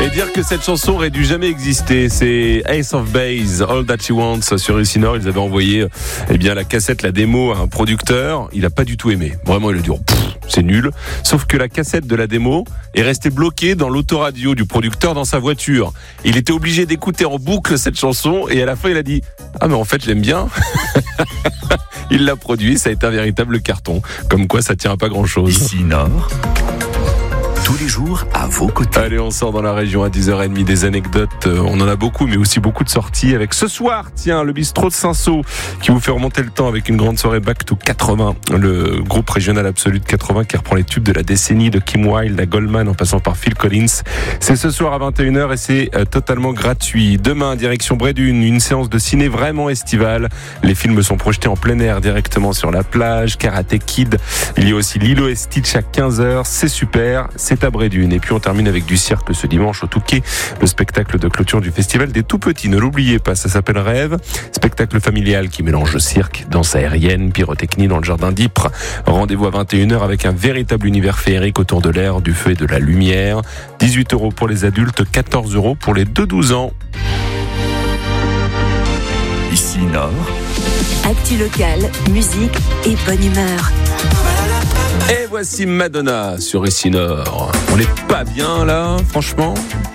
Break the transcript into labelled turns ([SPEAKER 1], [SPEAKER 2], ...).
[SPEAKER 1] Et dire que cette chanson aurait dû jamais exister. C'est Ace of Base, All That She Wants sur Elsinore. Ils avaient envoyé la cassette, la démo à un producteur. Il a pas du tout aimé. Vraiment, il a dit c'est nul. Sauf que la cassette de la démo est restée bloquée dans l'autoradio du producteur dans sa voiture. Il était obligé d'écouter en boucle cette chanson et à la fin il a dit mais en fait je l'aime bien. Il l'a produit, ça a été un véritable carton. Comme quoi ça tient à pas grand chose.
[SPEAKER 2] Ici Nord, tous les jours à vos côtés.
[SPEAKER 1] Allez, on sort dans la région à 10h30, des anecdotes, on en a beaucoup, mais aussi beaucoup de sorties avec ce soir, le bistrot de Saint-Saul qui vous fait remonter le temps avec une grande soirée Back to 80, le groupe régional absolu de 80 qui reprend les tubes de la décennie de Kim Wilde à Goldman en passant par Phil Collins. C'est ce soir à 21h et c'est totalement gratuit. Demain, direction Brédune, une séance de ciné vraiment estivale. Les films sont projetés en plein air directement sur la plage. Karate Kid, il y a aussi Lilo et Stitch à 15h, c'est super, c'est à Brédune. Et puis on termine avec du cirque ce dimanche au Touquet, le spectacle de clôture du festival des tout petits, ne l'oubliez pas, ça s'appelle Rêve, spectacle familial qui mélange cirque, danse aérienne, pyrotechnie dans le jardin d'Ypres. Rendez-vous à 21h avec un véritable univers féerique autour de l'air, du feu et de la lumière. 18 € pour les adultes, 14 € pour les 2-12 ans.
[SPEAKER 2] Ici Nord,
[SPEAKER 3] actu locale, musique et bonne humeur.
[SPEAKER 1] Et voici Madonna sur Ici Nord. On n'est pas bien là, franchement.